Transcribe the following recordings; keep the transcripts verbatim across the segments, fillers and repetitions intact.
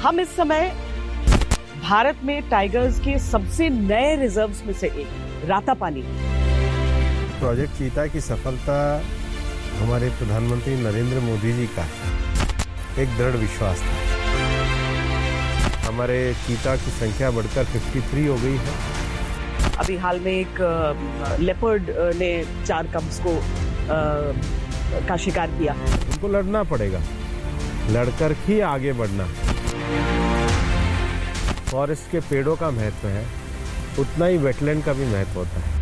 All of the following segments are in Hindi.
हम इस समय भारत में टाइगर्स के सबसे नए रिजर्व्स में से एक रातापानी। प्रोजेक्ट चीता की सफलता हमारे प्रधानमंत्री नरेंद्र मोदी जी का एक दृढ़ विश्वास था। हमारे चीता की संख्या बढ़कर तिरेपन हो गई है। अभी हाल में एक लेपर्ड ने चार कब्स को आ, का शिकार किया। उनको लड़ना पड़ेगा, लड़कर ही आगे बढ़ना। फॉरेस्ट के पेड़ों का महत्व है, उतना ही वेटलैंड का भी महत्व होता है।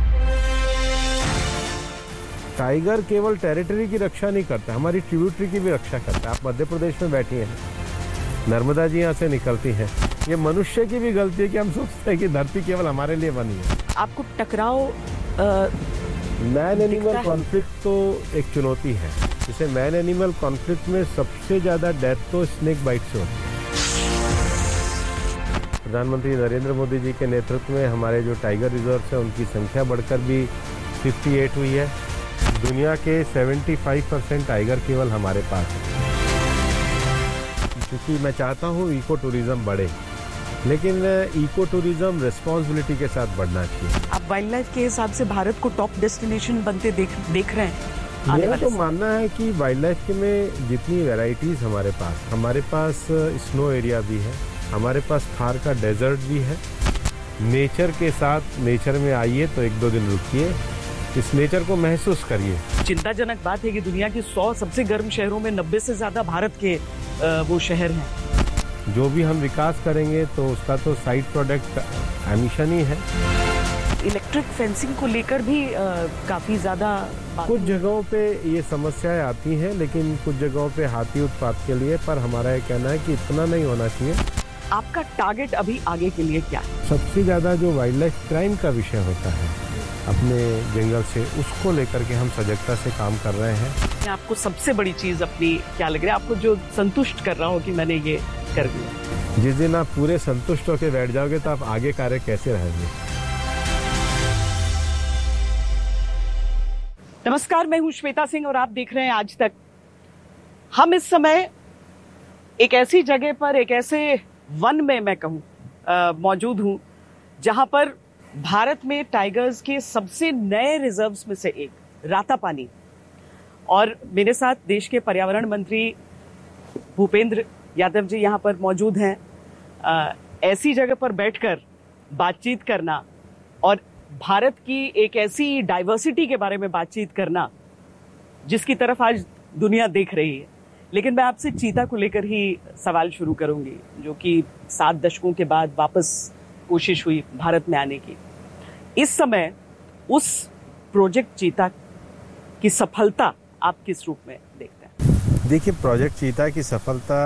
टाइगर केवल टेरिटरी की रक्षा नहीं करता, हमारी ट्रिब्यूटरी की भी रक्षा करता है। आप मध्य प्रदेश में बैठी हैं, नर्मदा जी यहाँ से निकलती हैं। ये मनुष्य की भी गलती है कि हम सोचते हैं कि धरती केवल हमारे लिए बनी है। आपको टकराव मैन एनिमल कॉन्फ्लिक्ट तो एक चुनौती है। जैसे मैन एनिमल कॉन्फ्लिक्ट में सबसे ज्यादा डेथ तो स्नेक बाइट से होती है। प्रधानमंत्री नरेंद्र मोदी जी के नेतृत्व में हमारे जो टाइगर रिजर्व है उनकी संख्या बढ़कर भी अट्ठावन हुई है। दुनिया के पचहत्तर परसेंट टाइगर केवल हमारे पास है। क्योंकि मैं चाहता हूँ इको टूरिज्म बढ़े, लेकिन इको टूरिज्म रिस्पॉन्सिबिलिटी के साथ बढ़ना चाहिए। आप वाइल्ड लाइफ के हिसाब से भारत को टॉप डेस्टिनेशन बनते देख देख रहे हैं? मेरा तो मानना है कि वाइल्ड लाइफ में जितनी वैरायटीज हमारे पास हमारे पास स्नो एरिया भी है, हमारे पास थार का डेजर्ट भी है। नेचर के साथ नेचर में आइए तो एक दो दिन रुकिए, इस नेचर को महसूस करिए। चिंताजनक बात है कि दुनिया के सौ सबसे गर्म शहरों में नब्बे से ज्यादा भारत के वो शहर हैं। जो भी हम विकास करेंगे तो उसका तो साइड प्रोडक्ट एमिशन ही है। इलेक्ट्रिक फेंसिंग को लेकर भी आ, काफी ज्यादा कुछ जगहों पे ये समस्याएं आती हैं, लेकिन कुछ जगहों पे हाथी उत्पात के लिए। पर हमारा ये कहना है कि इतना नहीं होना चाहिए। आपका टारगेट अभी आगे के लिए क्या है? सबसे ज्यादा जो वाइल्ड लाइफ क्राइम का विषय होता है अपने जंगल से, उसको लेकर के हम सजगता से काम कर रहे हैं। आपको सबसे बड़ी चीज अपनी क्या लग रहा है, आपको जो संतुष्ट कर रहा हो कि मैंने ये कर दिया? जिस दिन आप पूरे संतुष्ट होकर बैठ जाओगे तो आप आगे कार्य कैसे रहेंगे। नमस्कार, मैं हूं श्वेता सिंह और आप देख रहे हैं आज तक। हम इस समय एक ऐसी जगह पर, एक ऐसे वन में मैं कहूं मौजूद हूं जहां पर भारत में टाइगर्स के सबसे नए रिजर्व्स में से एक रातापानी। और मेरे साथ देश के पर्यावरण मंत्री भूपेंद्र यादव जी यहाँ पर मौजूद हैं। आ, ऐसी जगह पर बैठकर बातचीत करना और भारत की एक ऐसी डाइवर्सिटी के बारे में बातचीत करना जिसकी तरफ आज दुनिया देख रही है। लेकिन मैं आपसे चीता को लेकर ही सवाल शुरू करूंगी, जो कि सात दशकों के बाद वापस कोशिश हुई भारत में आने की। इस समय उस प्रोजेक्ट चीता की सफलता आप किस रूप में देखते हैं? देखिए, प्रोजेक्ट चीता की सफलता